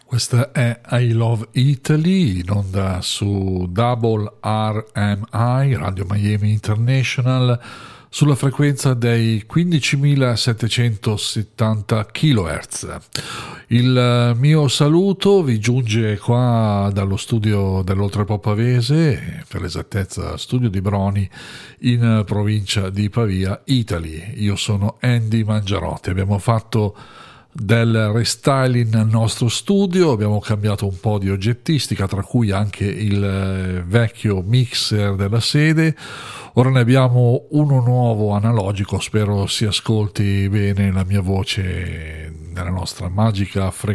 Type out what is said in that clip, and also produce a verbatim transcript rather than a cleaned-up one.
Questa è I Love Italy, in onda su Double R M I, Radio Miami International, sulla frequenza dei quindicimilasettecentosettanta kilohertz. Il mio saluto vi giunge qua dallo studio dell'Oltrepò Pavese, per l'esattezza studio di Broni, in provincia di Pavia, Italy. Io sono Andy Mangiarotti. Abbiamo fatto del restyling nel nostro studio, abbiamo cambiato un po' di oggettistica, tra cui anche il vecchio mixer della sede. Ora ne abbiamo uno nuovo analogico, spero si ascolti bene la mia voce nella nostra magica frequenza